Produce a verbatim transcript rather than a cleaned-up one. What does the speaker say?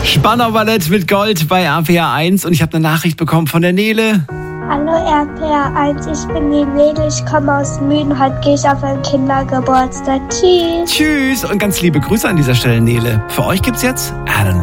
Spanner Ballett mit Gold bei R P R eins und ich habe eine Nachricht bekommen von der Nele. Hallo R P R eins, ich bin die Nele, ich komme aus Mühen, heute gehe ich auf einen Kindergeburtstag. Tschüss. Tschüss und ganz liebe Grüße an dieser Stelle, Nele. Für euch gibt's jetzt Alan